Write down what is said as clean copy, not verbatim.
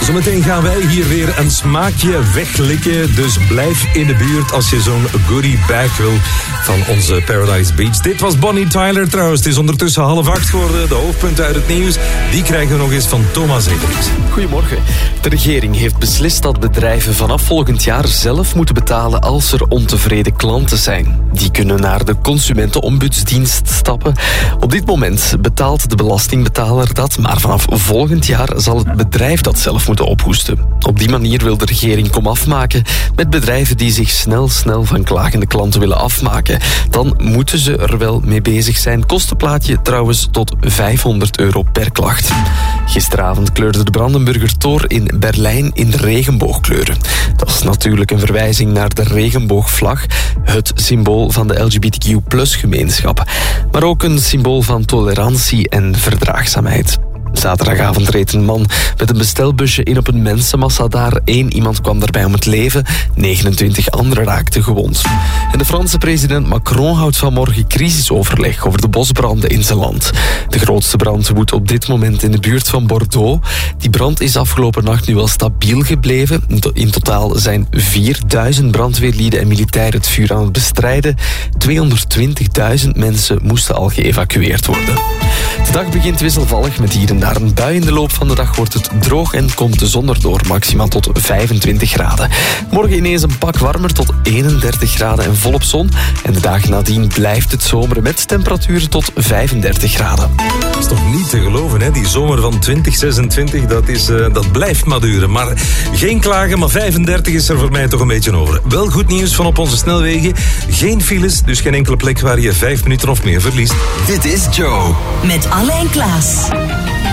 Zometeen gaan wij hier weer een smaakje weglikken. Dus blijf in de buurt als je zo'n goodie bag wil van onze Paradise Beach. Dit was Bonnie Tyler trouwens. Het is ondertussen 7:30 geworden. De hoofdpunten uit het nieuws, die krijgen we nog eens van Thomas Edries. Goedemorgen. De regering heeft beslist dat bedrijven vanaf volgend jaar zelf moeten betalen als er ontevreden klanten zijn. Die kunnen naar de Consumentenombudsdienst stappen. Op dit moment betaalt de belastingbetaler dat, maar vanaf volgend jaar zal het bedrijf dat zelf moeten ophoesten. Op die manier wil de regering komaf maken met bedrijven die zich snel van klagende klanten willen afmaken. Dan moeten ze er wel mee bezig zijn. Kostenplaatje trouwens tot €500 per klacht. Gisteravond kleurde de Brandenburger Tor in Berlijn in regenboogkleuren. Dat is natuurlijk een verwijzing naar de regenboogvlag, het symbool van de LGBTQ+-gemeenschap. Maar ook een symbool van tolerantie en verdraagzaamheid. Zaterdagavond reed een man met een bestelbusje in op een mensenmassa daar. 1 iemand kwam daarbij om het leven, 29 anderen raakten gewond. En de Franse president Macron houdt vanmorgen crisisoverleg over de bosbranden in zijn land. De grootste brand woedt op dit moment in de buurt van Bordeaux. Die brand is afgelopen nacht nu wel stabiel gebleven. In totaal zijn 4000 brandweerlieden en militairen het vuur aan het bestrijden. 220.000 mensen moesten al geëvacueerd worden. De dag begint wisselvallig met hier en daar een bui. In de loop van de dag wordt het droog en komt de zon erdoor, maximaal tot 25 graden. Morgen ineens een pak warmer tot 31 graden en volop zon. En de dagen nadien blijft het zomeren met temperaturen tot 35 graden. Dat is toch niet te geloven, hè? Die zomer van 2026, dat blijft maar duren. Maar geen klagen, maar 35 is er voor mij toch een beetje over. Wel goed nieuws van op onze snelwegen. Geen files, dus geen enkele plek waar je 5 minuten of meer verliest. Dit is Joe. Met Alain Klaas.